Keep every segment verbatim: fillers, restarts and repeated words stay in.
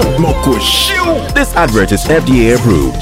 Moko shoo! This advert is F D A approved.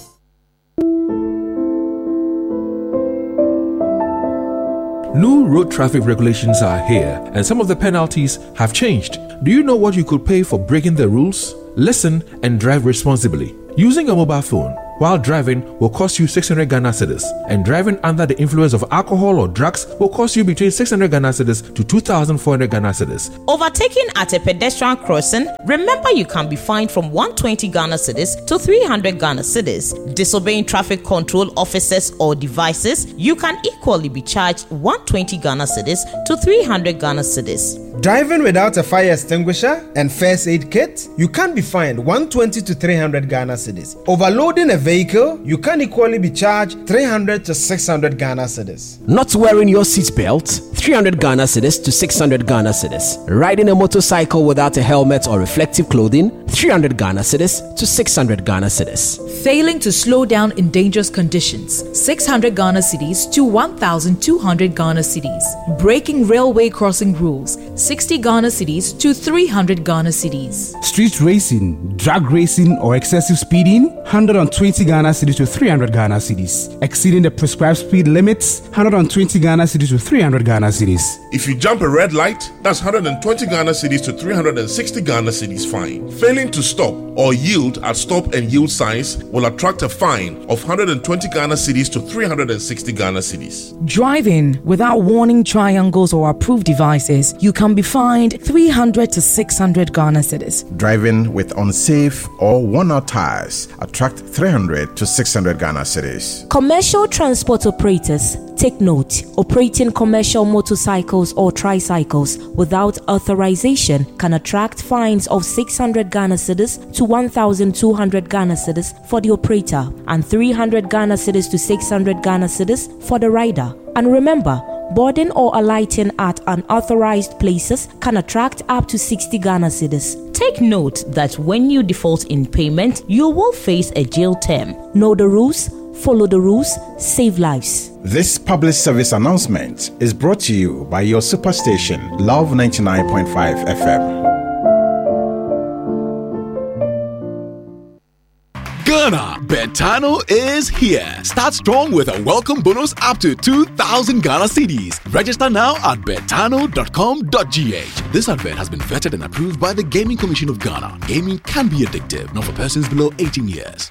New road traffic regulations are here, and some of the penalties have changed. Do you know what you could pay for breaking the rules? Listen and drive responsibly. Using a mobile phone while driving will cost you six hundred Ghana cedis, and driving under the influence of alcohol or drugs will cost you between six hundred Ghana cedis to two thousand four hundred Ghana cedis. Overtaking at a pedestrian crossing, remember you can be fined from one hundred twenty Ghana cedis to three hundred Ghana cedis. Disobeying traffic control officers or devices, you can equally be charged one hundred twenty Ghana cedis to three hundred Ghana cedis. Driving without a fire extinguisher and first aid kit, you can be fined one hundred twenty to three hundred Ghana cedis. Overloading a vehicle, you can equally be charged three hundred to six hundred Ghana cedis. Not wearing your seatbelt, three hundred Ghana cedis to six hundred Ghana cedis. Riding a motorcycle without a helmet or reflective clothing, three hundred Ghana cedis to six hundred Ghana cedis. Failing to slow down in dangerous conditions, six hundred Ghana cedis to one thousand two hundred Ghana cedis. Breaking railway crossing rules, sixty Ghana cedis to three hundred Ghana cedis. Street racing, drag racing or excessive speeding, one hundred twenty Ghana cedis to three hundred Ghana cedis. Exceeding the prescribed speed limits, one hundred twenty Ghana cedis to three hundred Ghana cedis. If you jump a red light, that's one hundred twenty Ghana cedis to three hundred sixty Ghana cedis fine. Failing to stop or yield at stop and yield signs will attract a fine of one hundred twenty Ghana cedis to three hundred sixty Ghana cedis. Driving without warning triangles or approved devices, you can be fined three hundred to six hundred Ghana cedis. Driving with unsafe or worn-out tires attract three hundred to six hundred Ghana cedis. Commercial transport operators, take note. Operating commercial motorcycles or tricycles without authorization can attract fines of six hundred Ghana cedis to one thousand two hundred Ghana cedis for the operator and three hundred Ghana cedis to six hundred Ghana cedis for the rider. And remember, boarding or alighting at unauthorized places can attract up to sixty Ghana cedis. Take note that when you default in payment, you will face a jail term. Know the rules, follow the rules, save lives. This public service announcement is brought to you by your superstation, Love ninety-nine point five F M. Ghana, Betano is here. Start strong with a welcome bonus up to two thousand Ghana cedis. Register now at betano dot com dot g h. This advert has been vetted and approved by the Gaming Commission of Ghana. Gaming can be addictive, not for persons below eighteen years.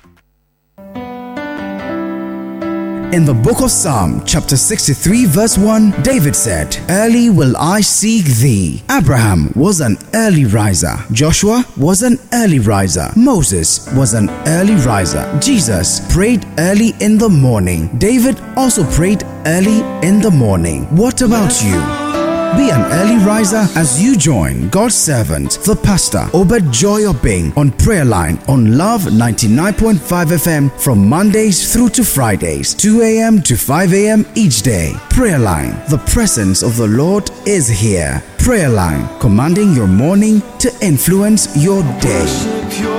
In the book of Psalm, chapter sixty-three, verse one, David said, "Early will I seek thee." Abraham was an early riser. Joshua was an early riser. Moses was an early riser. Jesus prayed early in the morning. David also prayed early in the morning. What about you? Be an early riser as you join God's servant, the pastor, Obed Joy Obeng, on Prayer Line on Love ninety-nine point five F M from Mondays through to Fridays, two a.m. to five a.m. each day. Prayer Line, the presence of the Lord is here. Prayer Line, commanding your morning to influence your day.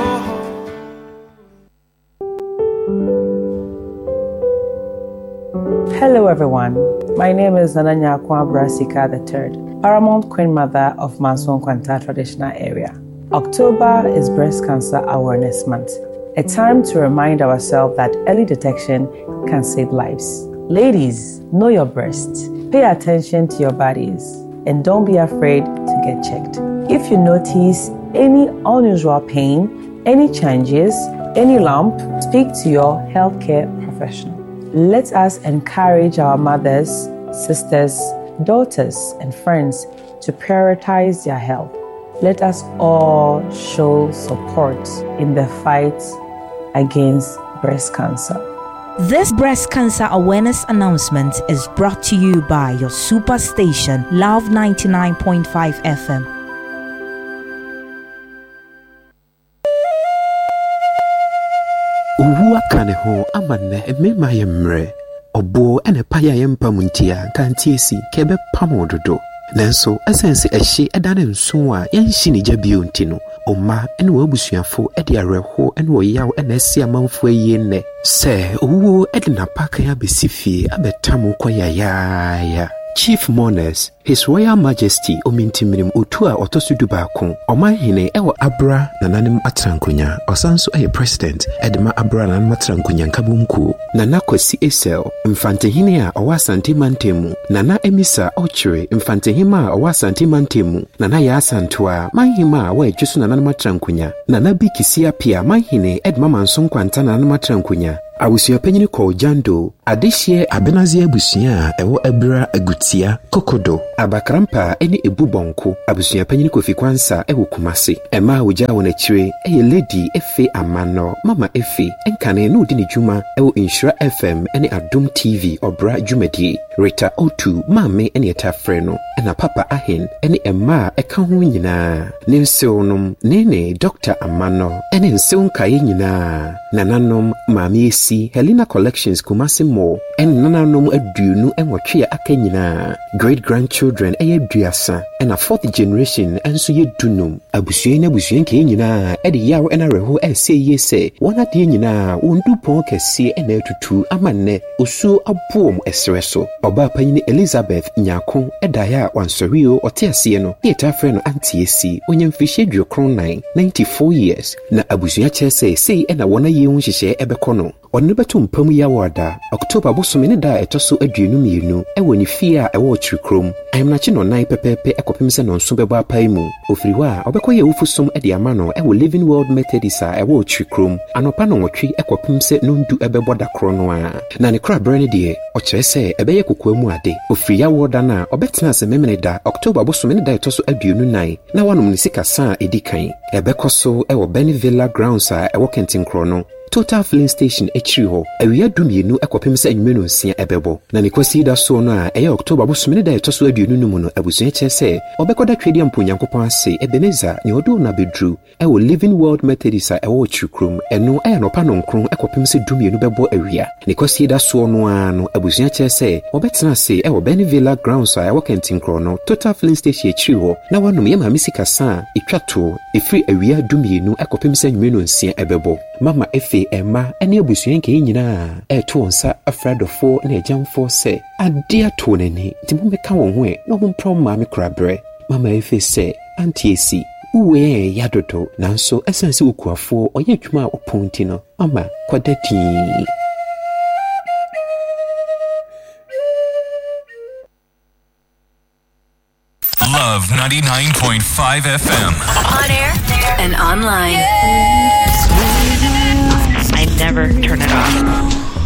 Hello everyone, my name is Nananya Kwabra Sika the third, Paramount Queen Mother of Manson Kwanta Traditional Area. October is Breast Cancer Awareness Month, a time to remind ourselves that early detection can save lives. Ladies, know your breast, pay attention to your bodies, and don't be afraid to get checked. If you notice any unusual pain, any changes, any lump, speak to your healthcare professional. Let us encourage our mothers, sisters, daughters, and friends to prioritize their health. Let us all show support in the fight against breast cancer. This breast cancer awareness announcement is brought to you by your superstation, Love ninety-nine point five F M. Uwa kane ho amane emema yemre obo ene paya yempa muntia kantiesi kebe pamododo nanso asense ehye edane nso a yenhyi ne jabio ntino oma ene wabusuafo ede areho ene oyaw ene asia manfo ayi ne se uwo ede na paka ya besifie abetamu koyayaya Chief Mourners, His Royal Majesty Omintiminim Utua Otosu Dubako, Omahine Ewa Abra Nananim Atrankunya, Osanso a President, Edma Abra Nan Matrankunya Kabunku, Nana Kwesi Esel, Mfantehine Owasanti Mantemu, Nana Emisa Ochre, Mfantehima Owasanti Mantemu, Nana Yasantua, Mahima we Jusu Nanan Matrankunya, Nana Bikisia Pia, Mahine Edma Manson Quantana Matrankunya. Awusia penyini ko Jando, adehye abenazie abusia ewo ebra agutia kokodo abakrampa eni ebubonko abusia penyini ko fikwansa ewo Kumasi ema woja wonachire eye lady efe amano mama efe enkane no di ne dwuma ewo Insura F M eni Adum T V obra dwumadi Rita Otu mame eni etafre no ena papa ahen eni ema eka ho nyina ne nsewnom nene Doctor Amano eni nsew kaye nyina nananom mame Helena Collections Kumasi Mall and nananom aduonu enwotwe aka nyina great grandchildren eye duasa and a fourth generation enso ye dunum abusue na abusue nke nyina e de yawo ena reho e se ye se wona de nyina wondu pon kese ena etutu amanne osu abom esreso oba panyini Elizabeth Nyako edaya wansorio otiase no theater friend no antiesi onyemfihye duokron nine ninety-four years na abusue chese sei ena wona ye hunhyehe ebekono Onne beto mpamu ya wada October bosome ne da etoso aduenu mienu ewo ni fia ewo chirikrom ayemnachi no nine pepepe ekopem se no nso bebo apaimu ofiriwa obekoye ufusom ede amano ewo Living World Methodist ewo chirikrom anopa no nwotwe ekopem se no ndu ebebo da kro no a na ne kra brane de o kire se ebeye kokoamu ade ofiriya woda na obetena se memene da October bosome ne da etoso aduenu nine na wanom ne sika sa edikan ebekoso ewo Benvilla Grounds a ewo Kentin kro no Total Filling Station Echiho, Awia Dumienu Ekopem se Enwenu Nsia Ebebo. Na nikwasi da so no a eye October bosomene da etoso aduonu no mu no abusuan chese obekoda twedi ampo Nyankopon ase Ebeneza ne odo na bedru ewo Living World Methodist ewo Chukrum eno eye no pa no nkron ekopem se Dumienu bebo awia. Nikwasi da so no a no abusuan chese obetena ase ewo Benvilla Grounds a ewo Kentin kro no Total Filling Station Echiho na wanom ye ma misika sa etwato efri awia Dumienu ekopem se Enwenu Nsia Ebebo. Mama efe Emma ene abusuen ke nyina eto onsa afradofo na ejamfo se ade ato nani timumeka won ho e no mompro ma me krabre mama efe se antiesi uwe yadodo nanso esanse ukuafo oye adwuma oponti no mama kwadati Love ninety-nine point five F M on air and online. I never turn it off.